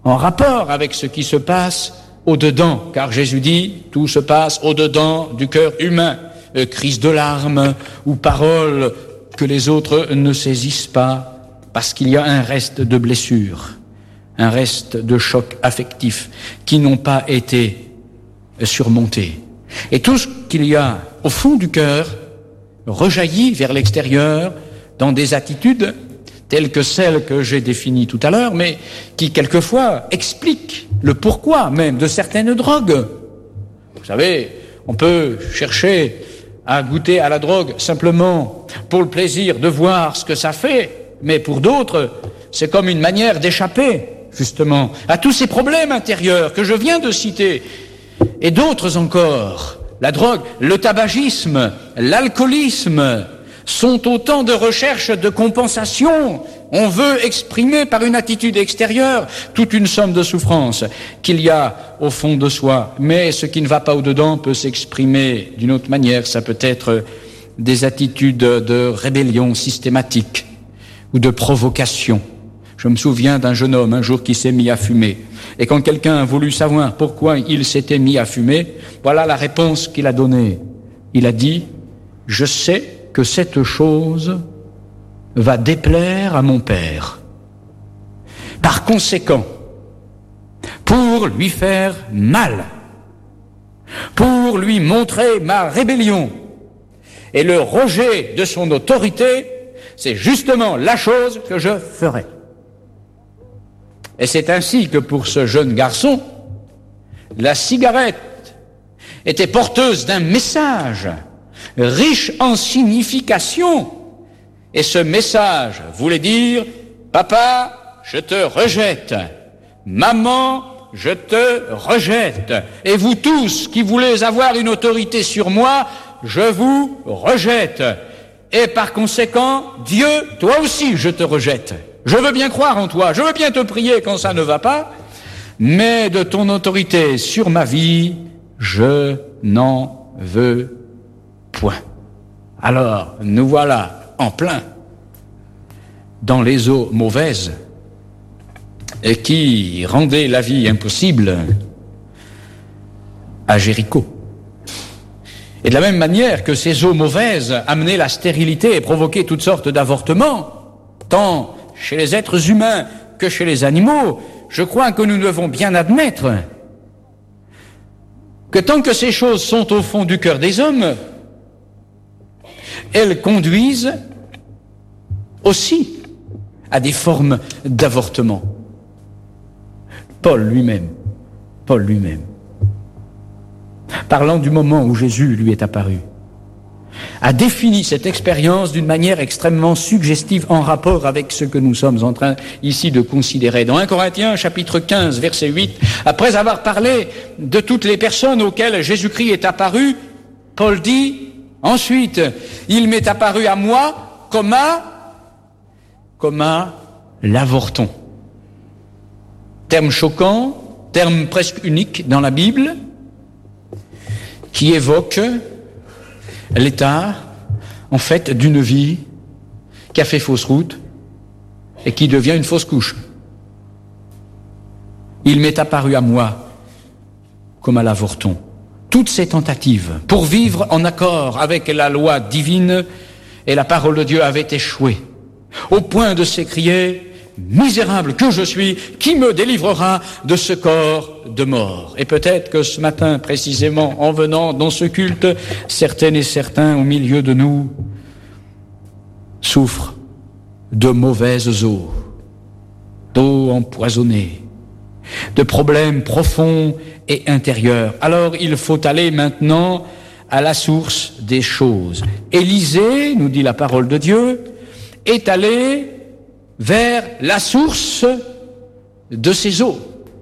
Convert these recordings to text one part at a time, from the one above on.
en rapport avec ce qui se passe au-dedans, car Jésus dit, tout se passe au-dedans du cœur humain. Crise de larmes ou paroles que les autres ne saisissent pas, parce qu'il y a un reste de blessures, un reste de chocs affectifs qui n'ont pas été surmontés. Et tout ce qu'il y a au fond du cœur rejaillit vers l'extérieur dans des attitudes telles que celles que j'ai définies tout à l'heure, mais qui quelquefois expliquent le pourquoi même de certaines drogues. Vous savez, on peut chercher à goûter à la drogue simplement pour le plaisir de voir ce que ça fait, mais pour d'autres, c'est comme une manière d'échapper, justement, à tous ces problèmes intérieurs que je viens de citer, et d'autres encore. La drogue, le tabagisme, l'alcoolisme sont autant de recherches de compensation. On veut exprimer par une attitude extérieure toute une somme de souffrances qu'il y a au fond de soi. Mais ce qui ne va pas au-dedans peut s'exprimer d'une autre manière. Ça peut être des attitudes de rébellion systématique ou de provocation. Je me souviens d'un jeune homme un jour qui s'est mis à fumer. Et quand quelqu'un a voulu savoir pourquoi il s'était mis à fumer, voilà la réponse qu'il a donnée. Il a dit « Je sais que cette chose va déplaire à mon père. Par conséquent, pour lui faire mal, pour lui montrer ma rébellion et le rejet de son autorité, c'est justement la chose que je ferai. » Et c'est ainsi que pour ce jeune garçon, la cigarette était porteuse d'un message riche en signification. Et ce message voulait dire « Papa, je te rejette. Maman, je te rejette. Et vous tous qui voulez avoir une autorité sur moi, je vous rejette. Et par conséquent, Dieu, toi aussi, je te rejette. Je veux bien croire en toi, je veux bien te prier quand ça ne va pas, mais de ton autorité sur ma vie, je n'en veux point. » Alors, nous voilà en plein dans les eaux mauvaises et qui rendaient la vie impossible à Jéricho. Et de la même manière que ces eaux mauvaises amenaient la stérilité et provoquaient toutes sortes d'avortements, tant chez les êtres humains que chez les animaux, je crois que nous devons bien admettre que tant que ces choses sont au fond du cœur des hommes, elles conduisent aussi à des formes d'avortement. Paul lui-même, parlant du moment où Jésus lui est apparu, a défini cette expérience d'une manière extrêmement suggestive en rapport avec ce que nous sommes en train ici de considérer. Dans 1 Corinthiens, chapitre 15, verset 8, après avoir parlé de toutes les personnes auxquelles Jésus-Christ est apparu, Paul dit, ensuite, il m'est apparu à moi comme à l'avorton. Terme choquant, terme presque unique dans la Bible, qui évoque l'état, en fait, d'une vie qui a fait fausse route et qui devient une fausse couche. Il m'est apparu à moi comme à l'avorton. Toutes ces tentatives pour vivre en accord avec la loi divine et la parole de Dieu avaient échoué, au point de s'écrier « Misérable que je suis, qui me délivrera de ce corps de mort ?» Et peut-être que ce matin, précisément, en venant dans ce culte, certaines et certains au milieu de nous souffrent de mauvaises eaux, d'eau empoisonnée, de problèmes profonds et intérieurs. Alors il faut aller maintenant à la source des choses. Élisée, nous dit la parole de Dieu, est allé vers la source de ces eaux.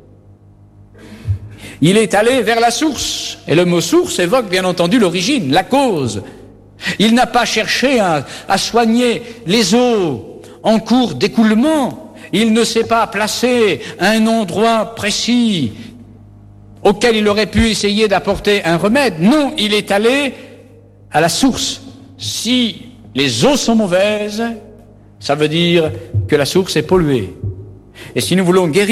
Il est allé vers la source. Et le mot source évoque bien entendu l'origine, la cause. Il n'a pas cherché à soigner les eaux en cours d'écoulement. Il ne s'est pas placé à un endroit précis auquel il aurait pu essayer d'apporter un remède. Non, il est allé à la source. Si les eaux sont mauvaises, ça veut dire que la source est polluée. Et si nous voulons guérir